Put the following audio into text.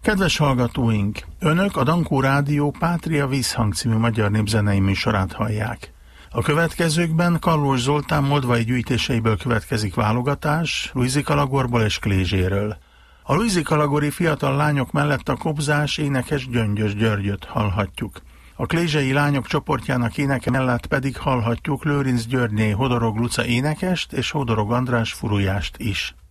Kedves hallgatóink! Önök a Dankó Rádió Pátria Vízhang című magyar népzenei műsorát hallják. A következőkben Kallós Zoltán moldvai gyűjtéseiből következik válogatás, Luisi Kalagorból és Klézséről. A Luisi Kalagori fiatal lányok mellett a kobzás énekes Gyöngyös Györgyöt hallhatjuk. A klézsei lányok csoportjának éneke mellett pedig hallhatjuk Lőrinc Györgyné Hodorog Luca énekest és Hodorog András furujást is.